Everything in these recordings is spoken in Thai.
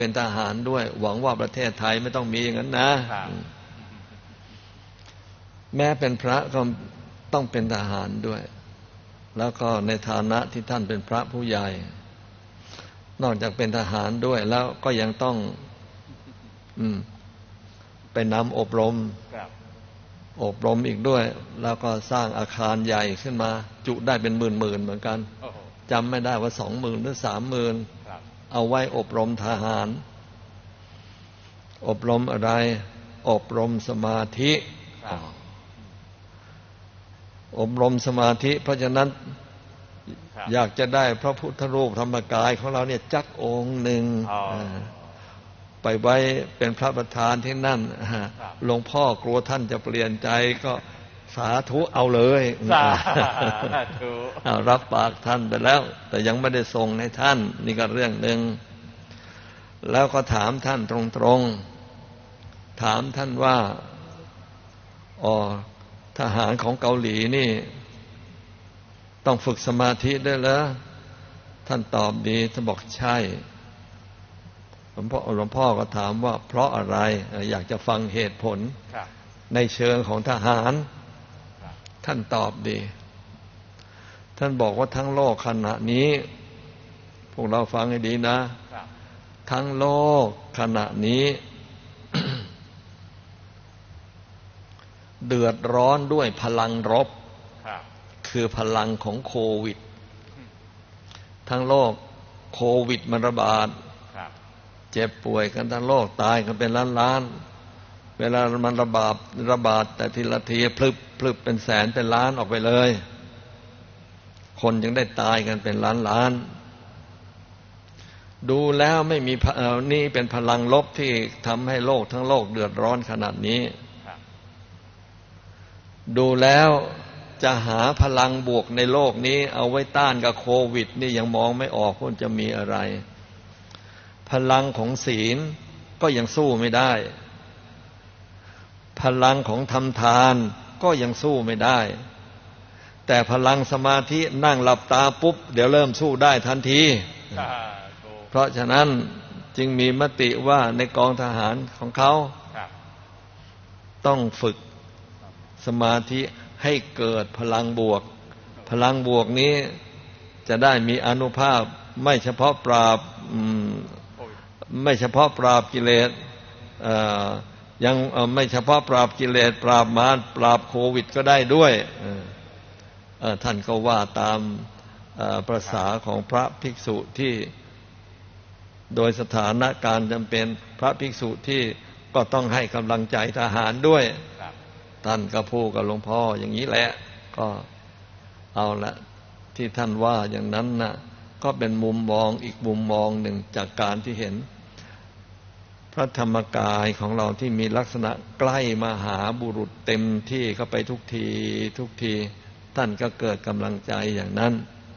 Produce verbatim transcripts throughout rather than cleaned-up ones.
เป็นทหารด้วยหวังว่าประเทศไทยไม่ต้องมีอย่างนั้นนะแม้เป็นพระก็ต้องเป็นทหารด้วยแล้วก็ในฐานะที่ท่านเป็นพระผู้ใหญ่นอกจากเป็นทหารด้วยแล้วก็ยังต้องอืมไปนำอบรมอบรมอีกด้วยแล้วก็สร้างอาคารใหญ่ขึ้นมาจุได้เป็นหมื่นๆเหมือนกันจำไม่ได้ว่าสองหมื่นหรือสามหมื่นเอาไว้อบรมทหารอบรมอะไรอบรมสมาธิอบรมสมาธิเพราะฉะนั้นอยากจะได้พระพุทธรูปธรรมกายของเราเนี่ยจักองค์หนึ่งไปไว้เป็นพระประธานที่นั่นหลวงพ่อกลัวท่านจะเปลี่ยนใจก็สาธุเอาเลยสาธุรับปากท่านไปแล้วแต่ยังไม่ได้ส่งให้ท่านนี่ก็เรื่องหนึ่งแล้วก็ถามท่านตรงๆถามท่านว่าอ๋อทหารของเกาหลีนี่ต้องฝึกสมาธิด้วยเหรอท่านตอบดีท่านบอกใช่หลวงพ่อหลวงพ่อก็ถามว่าเพราะอะไรอยากจะฟังเหตุผลในเชิงของทหารท่านตอบดีท่านบอกว่าทั้งโลกขณะนี้พวกเราฟังให้ดีนะทั้งโลกขณะนี้เดือดร้อนด้วยพลังรบคือพลังของโควิดทั้งโลกโควิดมันระบาดเจ็บป่วยกันทั้งโลกตายกันเป็นล้านๆเวลามันระบาดระบาดแต่ทีละทีพลึบพลึบเป็นแสนเป็นล้านออกไปเลยคนยังได้ตายกันเป็นล้านๆดูแล้วไม่มีนี่เป็นพลังลบที่ทำให้โลกทั้งโลกเดือดร้อนขนาดนี้ดูแล้วจะหาพลังบวกในโลกนี้เอาไว้ต้านกับโควิดนี่ยังมองไม่ออกว่าจะมีอะไรพลังของศีลก็ยังสู้ไม่ได้พลังของทำทานก็ยังสู้ไม่ได้แต่พลังสมาธินั่งหลับตาปุ๊บเดี๋ยวเริ่มสู้ได้ทันทีเพราะฉะนั้นจึงมีมติว่าในกองทหารของเขาต้องฝึกสมาธิให้เกิดพลังบวกพลังบวกนี้จะได้มีอานุภาพไม่เฉพาะปราบไม่เฉพาะปราบกิเลสยังไม่เฉพาะปราบกิเลสปราบมารปราบโควิดก็ได้ด้วยท่านก็ว่าตามประสาของพระภิกษุที่โดยสถานการณ์จำเป็นพระภิกษุที่ก็ต้องให้กำลังใจทหารด้วยท่านก็พูดกับหลวงพ่ออย่างนี้แหละก็เอาละที่ท่านว่าอย่างนั้นน่ะก็เป็นมุมมองอีกมุมมองหนึ่งจากการที่เห็นพระธรรมกายของเราที่มีลักษณะใกล้มหาบุรุษเต็มที่เข้าไปทุกทีทุกทีท่านก็เกิดกำลังใจอย่างนั้น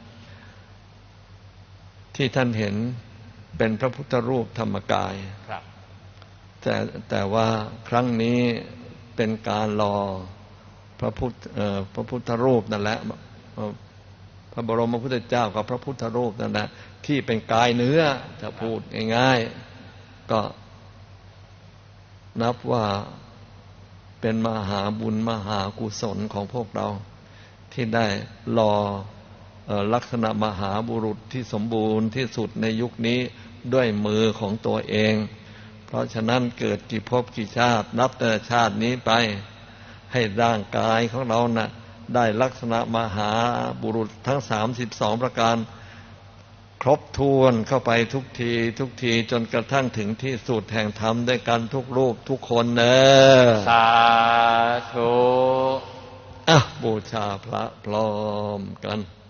ที่ท่านเห็นเป็นพระพุทธรูปธรรมกายแต่แต่ว่าครั้งนี้เป็นการรอพระพุทธพระพุทธรูปนั่นแหละพระบรมพุทธเจ้ากับพระพุทธรูปนั่นแหละที่เป็นกายเนื้อจะพูดง่ายๆก็นับว่าเป็นมหาบุญมหากุศลของพวกเราที่ได้รอลักษณะมหาบุรุษที่สมบูรณ์ที่สุดในยุคนี้ด้วยมือของตัวเองเพราะฉะนั้นเกิดกี่ภพกี่ชาตินับแต่ชาตินี้ไปให้ร่างกายของเราน่ะได้ลักษณะมหาบุรุษทั้งสามสิบสองประการครบถ้วนเข้าไปทุกทีทุกทีจนกระทั่งถึงที่สุดแห่งธรรมด้วยกันทุกรูปทุกคนเนอะสาธุอ่ะบูชาพระพร้อมกัน